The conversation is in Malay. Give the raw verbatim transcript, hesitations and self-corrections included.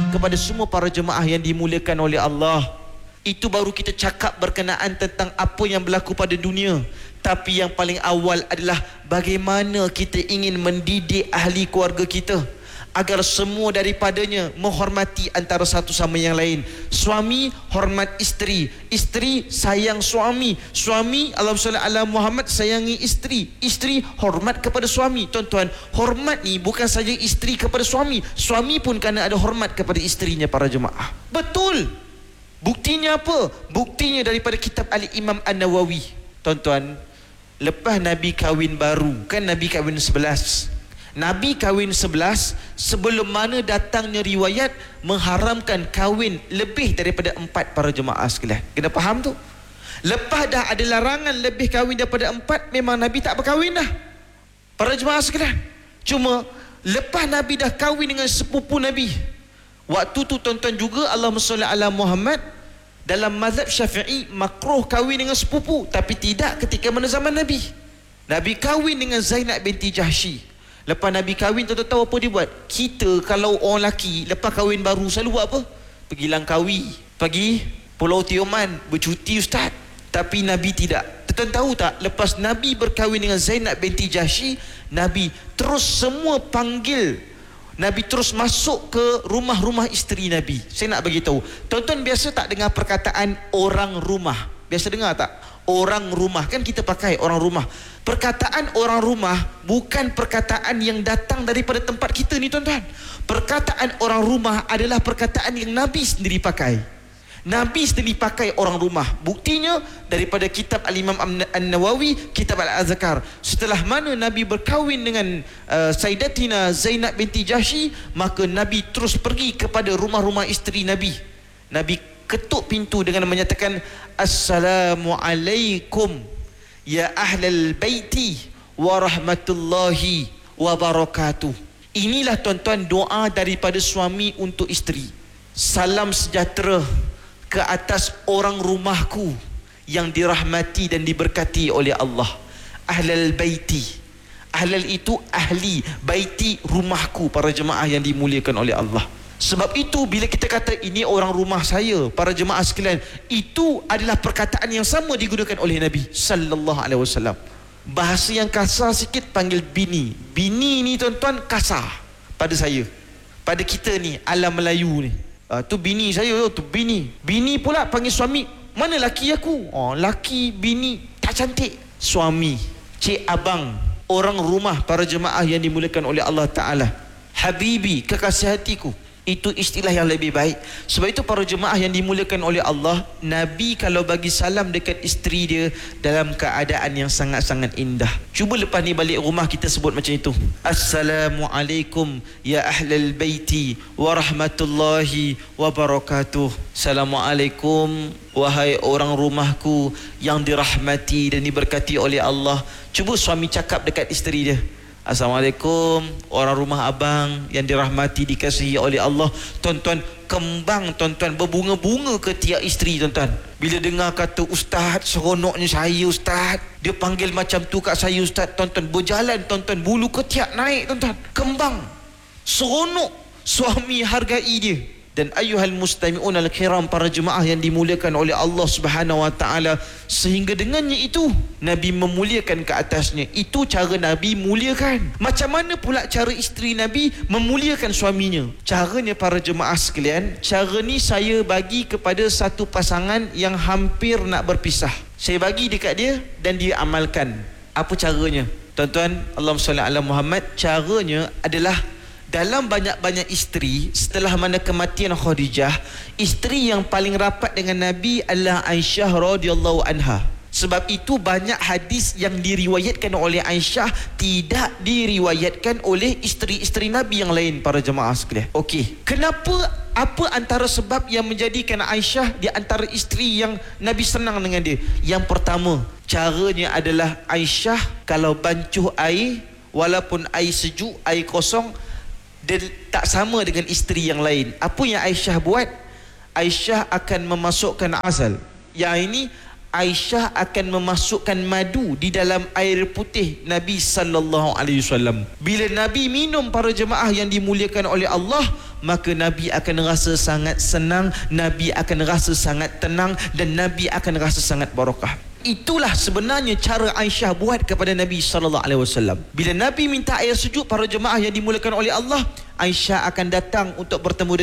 kepada semua para jemaah yang dimuliakan oleh Allah. Itu baru kita cakap berkenaan tentang apa yang berlaku pada dunia. Tapi yang paling awal adalah bagaimana kita ingin mendidik ahli keluarga kita agar semua daripadanya menghormati antara satu sama yang lain. Suami hormat isteri, isteri sayang suami, suami Allahumma shalli ala Muhammad sayangi isteri, isteri hormat kepada suami. Tuan-tuan, hormat ni bukan saja isteri kepada suami, suami pun kena ada hormat kepada isterinya para jemaah. Betul. Buktinya apa? Buktinya daripada kitab Al-Imam An-Nawawi. Tuan-tuan, lepas Nabi kahwin baru, kan Nabi kahwin sebelas, Nabi kahwin sebelas, sebelum mana datangnya riwayat mengharamkan kahwin lebih daripada empat para jemaah sekalian. Kena faham tu. Lepas dah ada larangan lebih kahwin daripada empat, memang Nabi tak berkahwin dah para jemaah sekalian. Cuma lepas Nabi dah kahwin dengan sepupu Nabi, waktu tu tuan-tuan juga Allahumma shalli ala Muhammad, dalam mazhab Syafi'i makruh kahwin dengan sepupu, tapi tidak ketika mana zaman Nabi. Nabi kahwin dengan Zainab binti Jahsy. Lepas Nabi kahwin, tuan-tuan tahu apa dia buat? Kita kalau orang lelaki lepas kahwin baru selalu buat apa? Pergi Langkawi, pergi Pulau Tioman, bercuti ustaz. Tapi Nabi tidak. Tuan-tuan tahu tak, lepas Nabi berkahwin dengan Zainab binti Jahsy, Nabi terus semua panggil, Nabi terus masuk ke rumah-rumah isteri Nabi. Saya nak bagi tahu, tuan-tuan biasa tak dengar perkataan orang rumah? Biasa dengar tak? Orang rumah, kan kita pakai orang rumah. Perkataan orang rumah bukan perkataan yang datang daripada tempat kita ni tuan-tuan. Perkataan orang rumah adalah perkataan yang Nabi sendiri pakai. Nabi sendiri pakai orang rumah. Buktinya daripada kitab Al-Imam An-Nawawi, kitab Al-Azkar. Setelah mana Nabi berkahwin dengan uh, Sayyidatina Zainab binti Jahsy, maka Nabi terus pergi kepada rumah-rumah isteri Nabi. Nabi ketuk pintu dengan menyatakan, Assalamualaikum ya ahlal baiti wa rahmatullahi wa barakatuh. Inilah tuan-tuan doa daripada suami untuk isteri. Salam sejahtera ke atas orang rumahku yang dirahmati dan diberkati oleh Allah. Ahlal baiti, ahlal itu ahli, baiti rumahku, para jemaah yang dimuliakan oleh Allah. Sebab itu bila kita kata ini orang rumah saya, para jemaah sekalian, itu adalah perkataan yang sama digunakan oleh Nabi sallallahu alaihi wasallam. Bahasa yang kasar sikit panggil bini. Bini ni tuan-tuan kasar pada saya, pada kita ni alam Melayu ni. Uh, tu bini saya, tu bini. Bini pula panggil suami, mana laki aku? Oh, laki, bini, tak cantik. Suami, cik abang, orang rumah, para jemaah yang dimuliakan oleh Allah Ta'ala. Habibi, kekasih hatiku. Itu istilah yang lebih baik. Sebab itu para jemaah yang dimuliakan oleh Allah, Nabi kalau bagi salam dekat isteri dia dalam keadaan yang sangat-sangat indah. Cuba lepas ni balik rumah kita sebut macam itu. Assalamualaikum ya ahlal baiti wa rahmatullahi wa barakatuh. Assalamualaikum wahai orang rumahku yang dirahmati dan diberkati oleh Allah. Cuba suami cakap dekat isteri dia, Assalamualaikum orang rumah abang yang dirahmati, dikasihi oleh Allah. Tuan-tuan, kembang tuan-tuan berbunga-bunga ke tiap isteri tuan-tuan. Bila dengar kata ustaz, seronoknya saya ustaz, dia panggil macam tu kat saya ustaz, tuan-tuan, berjalan tuan-tuan, bulu ketiak naik tuan-tuan. Kembang, seronok, suami hargai dia. Dan ayuhal mustami'un al-kiram, para jemaah yang dimuliakan oleh Allah Subhanahu wa taala, sehingga dengannya itu Nabi memuliakan ke atasnya. Itu cara Nabi muliakan. Macam mana pula cara isteri Nabi memuliakan suaminya? Caranya para jemaah sekalian, cara ni saya bagi kepada satu pasangan yang hampir nak berpisah. Saya bagi dekat dia dan dia amalkan. Apa caranya? Tuan-tuan, Allahumma shalli ala Muhammad, caranya adalah dalam banyak-banyak isteri, setelah mana kematian Khadijah, isteri yang paling rapat dengan Nabi adalah Aisyah radhiyallahu anha. Sebab itu banyak hadis yang diriwayatkan oleh Aisyah tidak diriwayatkan oleh isteri-isteri Nabi yang lain, para jemaah sekalian. Okey, kenapa, apa antara sebab yang menjadikan Aisyah di antara isteri yang Nabi senang dengan dia? Yang pertama, caranya adalah Aisyah kalau bancuh air, walaupun air sejuk, air kosong, dia tak sama dengan isteri yang lain. Apa yang Aisyah buat? Aisyah akan memasukkan asal. Yang ini Aisyah akan memasukkan madu di dalam air putih Nabi sallallahu alaihi wasallam. Bila Nabi minum, para jemaah yang dimuliakan oleh Allah, maka Nabi akan rasa sangat senang, Nabi akan rasa sangat tenang, dan Nabi akan rasa sangat barakah. Itulah sebenarnya cara Aisyah buat kepada Nabi sallallahu alaihi wasallam. Bila Nabi minta air sejuk, para jemaah yang dimuliakan oleh Allah, Aisyah akan datang untuk bertemu dengan